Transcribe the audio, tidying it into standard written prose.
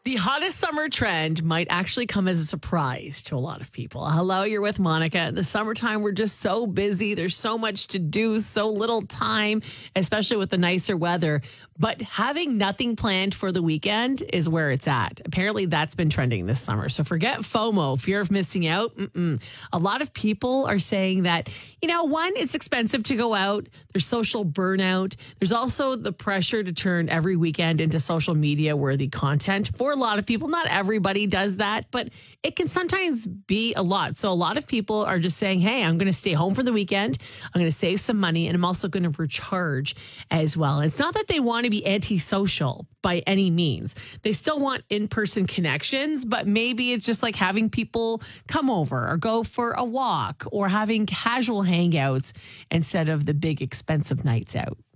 The hottest summer trend might actually come as a surprise to a lot of people. Hello, you're with Monica. In the summertime, we're just so busy. There's so much to do, so little time, especially with the nicer weather. But having nothing planned for the weekend is where it's at. Apparently, that's been trending this summer. So forget FOMO, fear of missing out. A lot of people are saying that, one, it's expensive to go out. There's social burnout. There's also the pressure to turn every weekend into social media worthy content. For a lot of people, not everybody does that, but it can sometimes be a lot. So a lot of people are just saying, hey, I'm going to stay home for the weekend. I'm going to save some money, and I'm also going to recharge as well. And it's not that they want to be antisocial by any means. They still want in-person connections, but maybe it's just like having people come over or go for a walk or having casual hangouts instead of the big expensive nights out.